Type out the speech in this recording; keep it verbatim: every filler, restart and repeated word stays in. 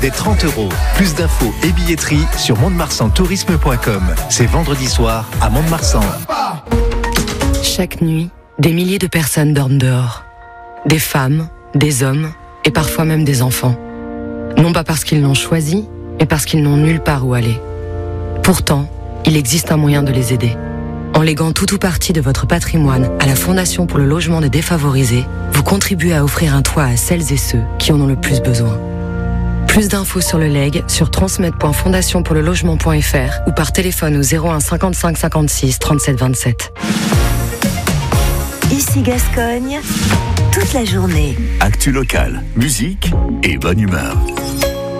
des trente euros. Plus d'infos et billetterie sur mont de marsan tourisme point com. C'est vendredi soir à Mont-de-Marsan. Chaque nuit, des milliers de personnes dorment dehors. Des femmes, des hommes et parfois même des enfants. Non pas parce qu'ils l'ont choisi, mais parce qu'ils n'ont nulle part où aller. Pourtant, il existe un moyen de les aider. En léguant tout ou partie de votre patrimoine à la Fondation pour le logement des défavorisés, vous contribuez à offrir un toit à celles et ceux qui en ont le plus besoin. Plus d'infos sur le legs sur transmettre point fondation pour le logement point f r ou par téléphone au zéro un cinquante-cinq cinquante-six trente-sept vingt-sept. Ici Gascogne, toute la journée. Actu locale, musique et bonne humeur.